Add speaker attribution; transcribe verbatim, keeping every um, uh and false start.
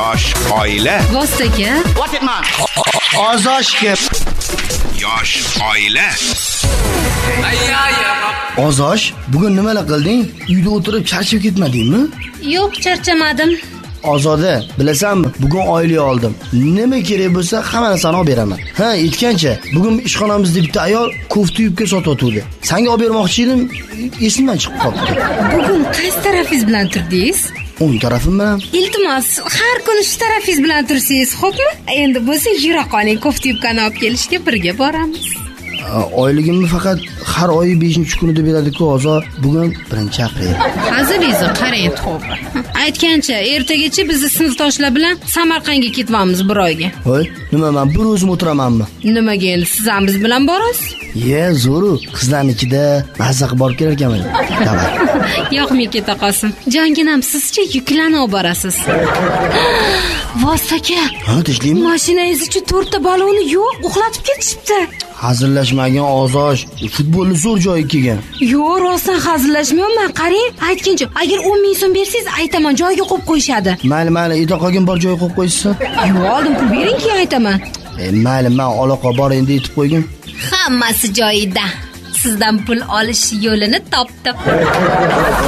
Speaker 1: Yosh oila.
Speaker 2: Vostoka.
Speaker 3: What it man?
Speaker 4: Ozoshga.
Speaker 1: Yosh oila.
Speaker 4: Ozosh, bugun nimalar qilding? Uyda o'tirib charchab ketmadingmi?
Speaker 2: Yo'q, charchamadim.
Speaker 4: Ozoda, bilasanmi? Bugun oila oldim. Nima kerak bo'lsa hamma narsani olib beraman. Ha, aytgancha, bugun ishxonamizda bitta ayol kofta yubka sotayotdi. Senga olib bermoqchi edim, esimdan chiqib qoldi.
Speaker 2: Bugun qaysi tarafingiz bilan turdingiz?
Speaker 4: O'ng tarafim bilan.
Speaker 2: Iltimos, har kuni shu tarafingiz bilan tursangiz, xo'pmi? Endi bo'lsa yura qoling, kofta yubkani olib kelishga birga boramiz.
Speaker 4: Oyligimni faqat har oyi beshinchi kunida beradi-ku, Ozor. Bugun birinchi aprel.
Speaker 2: Hazilingizni qarang, to'g'ri. Aytgancha, ertagacha biz sinfdoshlar bilan Samarqandga ketyapmiz bir oyga.
Speaker 4: Voy, nima men bir o'zim o'tiramanmi?
Speaker 2: Nimaga endi siz ham biz bilan borasiz?
Speaker 4: Ye, zo'ru. Qizlarnikida mazza qilib borib kelar ekanman. Davay.
Speaker 2: Yo'qmi keta qolsin. Janginam sizcha yuklanib olib borasiz. Vostoka.
Speaker 4: Ha, tishlaymi?
Speaker 2: Mashinangiz uchun to'rtta balonni yo'q, uxlatib ketishibdi.
Speaker 4: Hazillashmagan Ozosh, futbolni zo'r joyiga kelgan.
Speaker 2: Yo'q, rostdan hazillashmayman. Qarang, aytgancha, agar o'n ming so'm bersangiz, aytaman, joyiga qo'yib qo'yishadi.
Speaker 4: Mayli, mayli, eda qolgan bor joyiga qo'yib qo'yishsin.
Speaker 2: Yo'q, oldin pul bering, keyin aytaman.
Speaker 4: E, mayli, men aloqa bor endi aytib qo'ygin.
Speaker 2: Hammasi joyida. Sizdan pul olish yo'lini topdim.